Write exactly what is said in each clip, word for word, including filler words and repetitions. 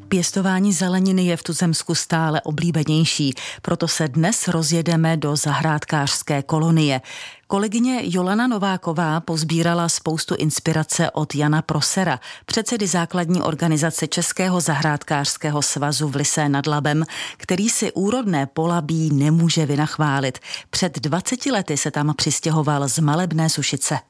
Pěstování zeleniny je v tuzemsku stále oblíbenější, proto se dnes rozjedeme do zahrádkářské kolonie. Kolegyně Jolana Nováková pozbírala spoustu inspirace od Jana Prosera, předsedy základní organizace Českého zahrádkářského svazu v Lysé nad Labem, který si úrodné Polabí nemůže vynachválit. Před dvaceti lety se tam přistěhoval z malebné Sušice.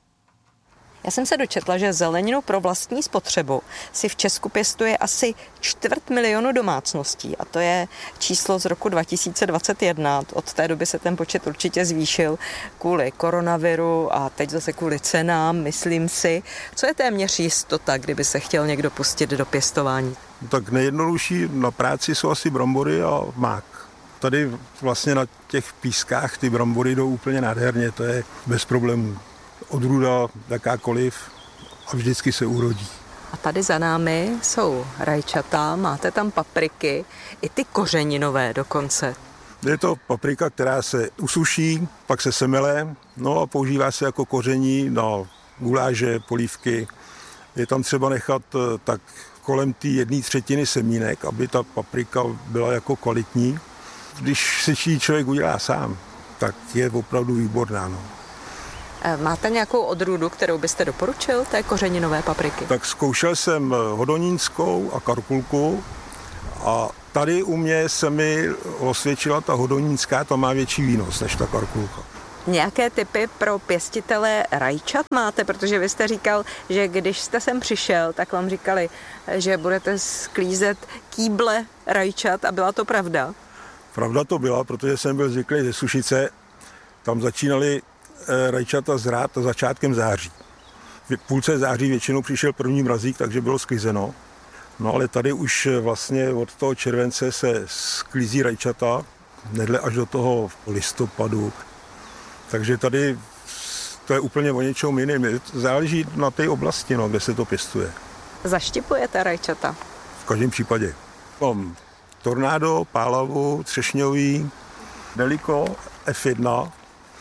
Já jsem se dočetla, že zeleninu pro vlastní spotřebu si v Česku pěstuje asi čtvrt milionu domácností a to je číslo z roku dva tisíce dvacet jedna. Od té doby se ten počet určitě zvýšil kvůli koronaviru a teď zase kvůli cenám, myslím si. Co je téměř jistota, kdyby se chtěl někdo pustit do pěstování? Tak nejjednodušší na práci jsou asi brambory a mák. Tady vlastně na těch pískách ty brambory jdou úplně nádherně, to je bez problémů. Odrůda jakákoliv a vždycky se urodí. A tady za námi jsou rajčata, máte tam papriky, i ty kořeninové dokonce. Je to paprika, která se usuší, pak se semele, no a používá se jako koření na guláše, polívky. Je tam třeba nechat tak kolem té jedné třetiny semínek, aby ta paprika byla jako kvalitní. Když se jí člověk udělá sám, tak je opravdu výborná. No. Máte nějakou odrůdu, kterou byste doporučil té kořeninové papriky? Tak zkoušel jsem hodonínskou a karkulku a tady u mě se mi osvědčila ta hodonínská, ta má větší výnos než ta karkulka. Nějaké tipy pro pěstitele rajčat máte? Protože vy jste říkal, že když jste sem přišel, tak vám říkali, že budete sklízet kýble rajčat a byla to pravda? Pravda to byla, protože jsem byl zvyklý ze Sušice, tam začínali rajčata zrát začátkem září. V půlce září většinou přišel první mrazík, takže bylo sklizeno. No ale tady už vlastně od toho července se sklízí rajčata, nedle až do toho listopadu. Takže tady to je úplně o něčem jiném. Záleží na té oblasti, no, kde se to pěstuje. Zaštipujete rajčata? V každém případě. Mám tornádo, pálavu, třešňový, deliko, F jedna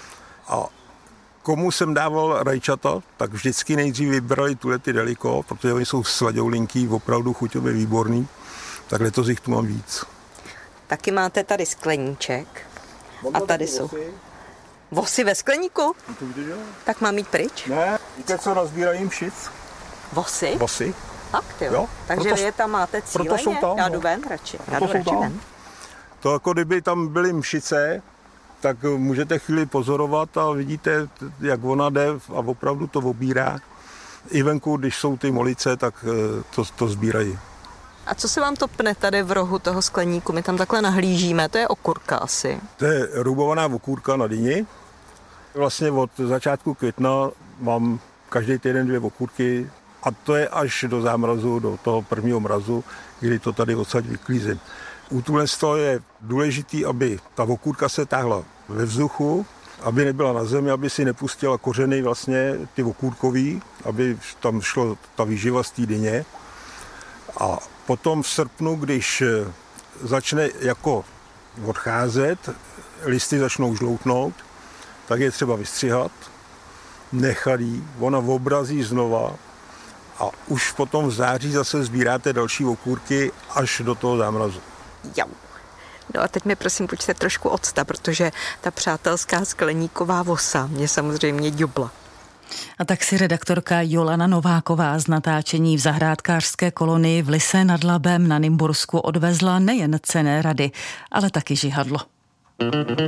a komu jsem dával rajčata, tak vždycky nejdřív vybrali tuhle ty deliko, protože oni jsou sladoulinký, opravdu chuťově výborný, tak letos jich tu mám víc. Taky máte tady skleníček a tady jsou vosy ve skleníku? Tak mám jít pryč? Ne, víte, co nazbírají mšic? Vosy? Vosy. Fakt jo? jo? Takže proto, vy je tam máte cíleně? Jsou tam, Já jdu ven radši. Já jdu radši ven. To jako kdyby tam byly mšice, tak můžete chvíli pozorovat a vidíte, jak ona jde a opravdu to obírá. I venku, když jsou ty molice, tak to, to sbírají. A co se vám to pne tady v rohu toho skleníku? My tam takhle nahlížíme, to je okurka asi. To je rubovaná okurka na dyni. Vlastně od začátku května mám každý týden dvě okurky a to je až do zámrazu, do toho prvního mrazu, kdy to tady odsaď vyklízím. U tohle je důležité, aby ta okurka se táhla ve vzduchu, aby nebyla na zemi, aby si nepustila kořeny vlastně ty okurkový, aby tam šlo ta výživa z té dyně. A potom v srpnu, když začne jako odcházet, listy začnou žloutnout, tak je třeba vystřihat, nechat jí, ona obrazí znova a už potom v září zase sbíráte další okurky až do toho zámrazu. Jo. No a teď mi prosím pojďte trošku octa, protože ta přátelská skleníková vosa mě samozřejmě ďubla. A tak si redaktorka Jolana Nováková z natáčení v zahrádkářské kolonii v Lysé nad Labem na Nymbursku odvezla nejen cenné rady, ale taky žihadlo.